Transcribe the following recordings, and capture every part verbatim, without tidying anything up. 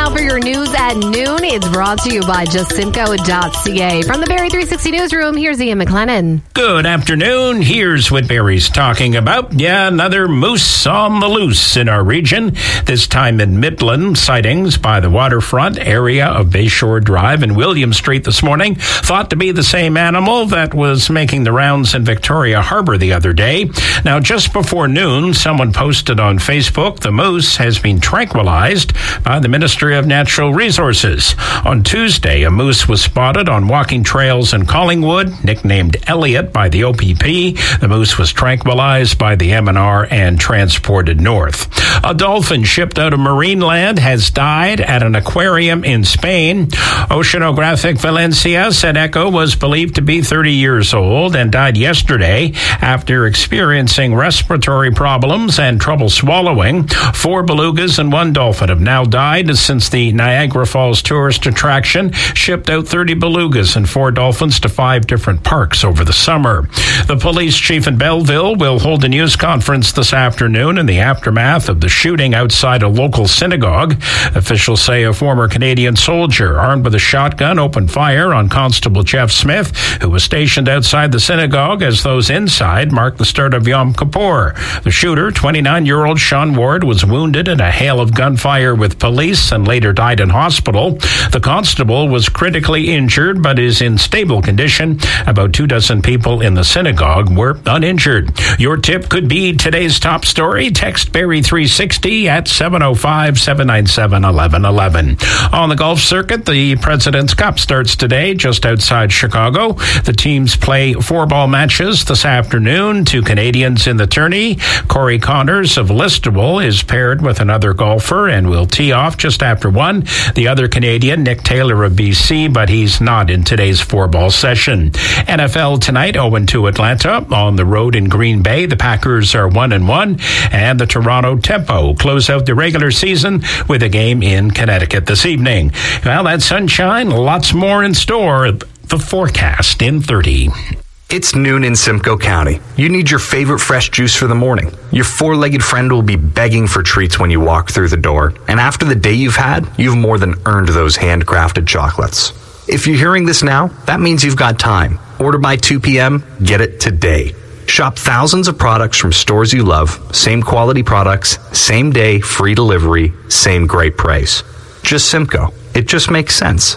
now for your news at noon. It's brought to you by just simco dot c a. From the Barrie three sixty Newsroom, here's Ian McLennan. Good afternoon. Here's what Barrie's talking about. Yeah, another moose on the loose in our region. This time in Midland. Sightings by the waterfront area of Bayshore Drive and William Street this morning. Thought to be the same animal that was making the rounds in Victoria Harbour the other day. Now, just before noon, someone posted on Facebook the moose has been tranquilized by the Ministry of Natural Resources. On Tuesday, a moose was spotted on walking trails in Collingwood, nicknamed Elliot by the O P P. The moose was tranquilized by the M N R and transported north. A dolphin shipped out of Marineland has died at an aquarium in Spain. Oceanographic Valencia said Echo was believed to be thirty years old and died yesterday after experiencing respiratory problems and trouble swallowing. Four belugas and one dolphin have now died since the Niagara Falls tourist attraction shipped out thirty belugas and four dolphins to five different parks over the summer. The police chief in Belleville will hold a news conference this afternoon in the aftermath of the shooting outside a local synagogue. Officials say a former Canadian soldier armed with a shotgun opened fire on Constable Jeff Smith, who was stationed outside the synagogue as those inside marked the start of Yom Kippur. The shooter, twenty-nine-year-old Sean Ward, was wounded in a hail of gunfire with police and later died in hospital. The constable was critically injured but is in stable condition. About two dozen people in the synagogue were uninjured. Your tip could be today's top story. Text Barrie three sixty at seven oh five, seven nine seven, one one one one. On the golf circuit, the President's Cup starts today just outside Chicago. The teams play four-ball matches this afternoon. Two Canadians in the tourney. Corey Connors of Listowel is paired with another golfer and will tee off just after one. The other Canadian, Nick Taylor of B C, but he's not in today's four-ball session. N F L tonight, oh and two Atlanta. On the road in Green Bay, the Packers are one and one, and the Toronto Tempo close out the regular season with a game in Connecticut this evening. Well, that's sunshine, lots more in store. The forecast in thirty. It's noon in Simcoe County. You need your favorite fresh juice for the morning. Your four-legged friend will be begging for treats when you walk through the door. And after the day you've had, you've more than earned those handcrafted chocolates. If you're hearing this now, that means you've got time. Order by two p.m., get it today. Shop thousands of products from stores you love, same quality products, same day, free delivery, same great price. Just Simcoe. It just makes sense.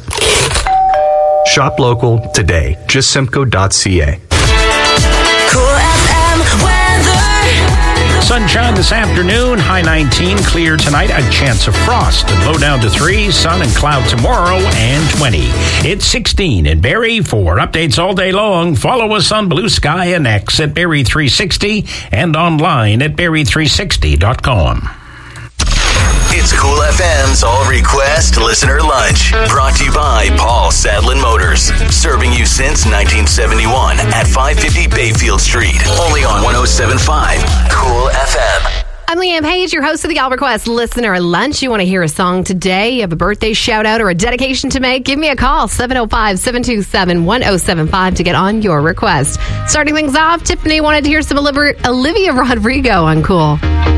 Shop local today. just simco dot c a. Cool F M weather. Sunshine this afternoon, high nineteen, clear tonight, a chance of frost, and low down to three, sun and cloud tomorrow, and twenty. It's sixteen in Barrie. For updates all day long, follow us on Blue Sky and X at Barrie three sixty and online at barrie three sixty dot com. It's Cool F M's All Request Listener Lunch. Brought to you by Paul Sadlin Motors. Serving you since nineteen seventy-one at five fifty Bayfield Street. Only on one oh seven point five Cool F M. I'm Liam Page, your host of the All Request Listener Lunch. You want to hear a song today? You have a birthday shout out or a dedication to make? Give me a call, seven oh five, seven two seven, one oh seven five to get on your request. Starting things off, Tiffany wanted to hear some Olivia Rodrigo on Cool.